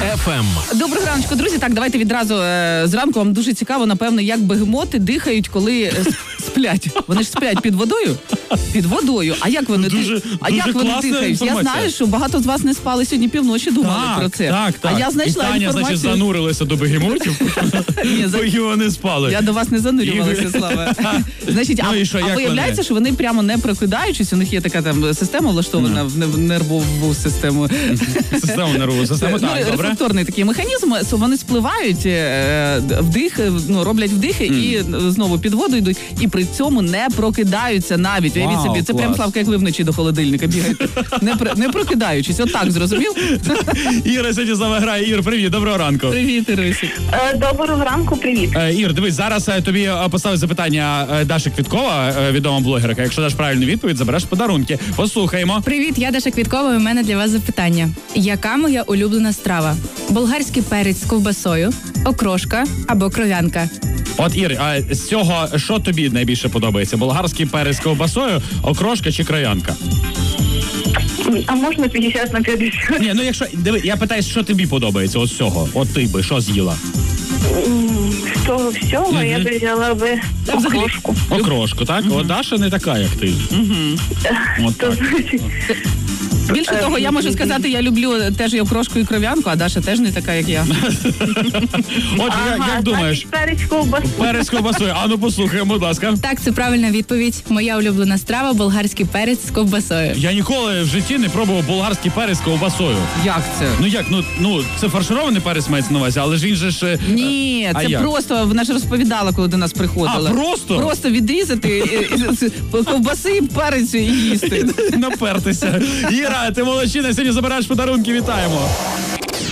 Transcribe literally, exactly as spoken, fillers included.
еф ем. Доброго раночку, друзі. Так, давайте відразу е, зранку вам дуже цікаво, напевно, як бегемоти дихають, коли е, сплять. Вони ж сплять під водою? Під водою. А як вони, Дуже, а дуже як вони класна дихають? інформація. Я знаю, що багато з вас не спали сьогодні півночі, думали Так, про це. так, так. А я знайшла І Таня, інформацію. значить, занурилася до бегемотів, Ні, за- поки вони спали. Я до вас не занурювалася, Слава. Значить, Ну а, і що, а як виявляється, вони? що вони прямо не прокидаючись, у них є така там система влаштована в нев- нервову систему. Систему нервову, систему, Ну, так, добре. рефлекторний такий механізм, so вони спливають, е, вдих, ну, роблять вдихи і знову під воду йдуть, і при цьому не прокидаються навіть. Уявіть Вау, собі, це клас. прям, Славка, як ви вночі до холодильника бігаєте. Не, пр- не прокидаючись, отак, зрозумів? Іра сьогодні з нами грає. Ір, привіт, доброго ранку. Привіт, Ірисик. Е, Доброго ранку, привіт. Е, Ір, дивись, зараз е, тобі е, поставить запитання е, Даша Квіткова, е, відома блогерка. Якщо даш правильну відповідь, забереш подарунки. Послухаємо. Привіт, я Даша Квіткова, і у мене для вас запитання. Яка моя улюблена страва? Болгарський перець з ковбасою, окрошка або кров'янка? От, Ір, а з цього що тобі найбільше подобається? Болгарський перець з ковбасою, окрошка чи кров'янка? А можна п'ятдесят на п'ятдесят? Ні, ну якщо, диви, я питаю, що тобі подобається от з цього? От ти би, що з'їла? М, З того всього я б взяла би окрошку. Окрошку, так? От Даша не така, як ти. От То, так. значить, Більше того, я можу сказати, я люблю теж і окрошку, і кров'янку, а Даша теж не така, як я. От я- ага, як думаєш? значить, перець ковбасу. Перець з ковбасою. А ну послухаємо, будь ласка. Так, це правильна відповідь. Моя улюблена страва – болгарський перець з ковбасою. Я ніколи в житті не пробував болгарський перець з ковбасою. Як це? Ну як, ну, ну це фарширований перець мається на увазі, але ж він же ж... е, Ні, а це як? просто, вона ж розповідала, коли до нас приходила. А, просто? Просто відрізати і- і- і- ковбаси, перецю і їсти. Напертися. Іра, ти молодчина, сьогодні забираєш подарунки, вітаємо.